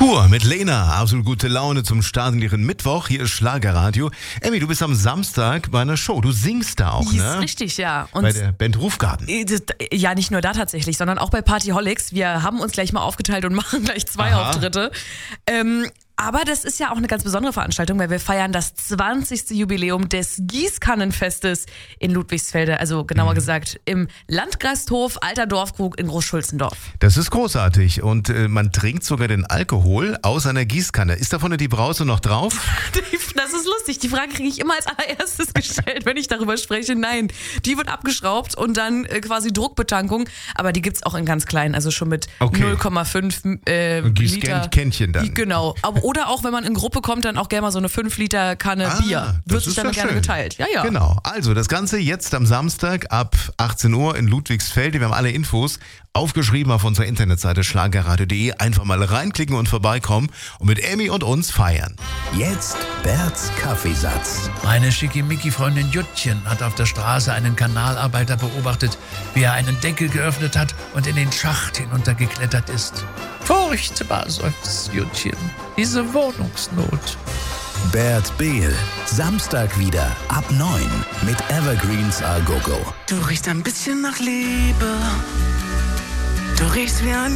Pur mit Lena, absolut gute Laune zum Start in ihren Mittwoch. Hier ist Schlagerradio. Emmy, du bist am Samstag bei einer Show. Du singst da auch, Ist ne? richtig, ja. Und Bei der Band Rufgarten. ja, nicht nur da tatsächlich, sondern auch bei Partyholics. Wir haben uns gleich mal aufgeteilt und machen gleich 2 Auftritte. Aber das ist ja auch eine ganz besondere Veranstaltung, weil wir feiern das 20. Jubiläum des Gießkannenfestes in Ludwigsfelde. Also genauer gesagt im Landgasthof Alter Dorfkrug in Großschulzendorf. Das ist großartig und man trinkt sogar den Alkohol aus einer Gießkanne. Ist da vorne die Brause noch drauf? Das ist lustig. Die Frage kriege ich immer als allererstes gestellt, wenn ich darüber spreche. Nein, die wird abgeschraubt und dann quasi Druckbetankung. Aber die gibt's auch in ganz klein, also schon mit 0,5 Liter. Kännchen dann. Genau. Oder auch, wenn man in Gruppe kommt, dann auch gerne mal so eine 5 Liter Kanne Bier. Wird sich dann gerne geteilt. Ja, ja. Genau. Also das Ganze jetzt am Samstag ab 18 Uhr in Ludwigsfelde. Wir haben alle Infos aufgeschrieben auf unserer Internetseite schlagerradio.de. Einfach mal reinklicken und vorbeikommen und mit Emmy und uns feiern. Jetzt Berts Kaffeesatz. Meine Schickimicki-Freundin Juttchen hat auf der Straße einen Kanalarbeiter beobachtet, wie er einen Deckel geöffnet hat und in den Schacht hinuntergeklettert ist. Furchtbar, seufzt Juttchen. Diese Wohnungsnot. Bert Behl, Samstag wieder ab 9 mit Evergreens A Go Go. Du riechst ein bisschen nach Liebe. Du riechst wie ein